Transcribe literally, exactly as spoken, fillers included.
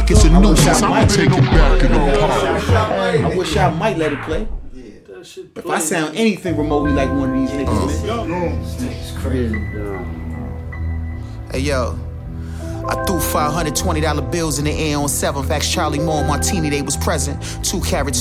like it's a nuisance. I'ma take it back in the park. I wish I might let it play. If I sound anything remotely like one of these niggas, man. This nigga's crazy. Hey yo, I threw five hundred twenty dollar bills in the air on seven. Facts Charlie Moore, Martini, they was present. Two carats.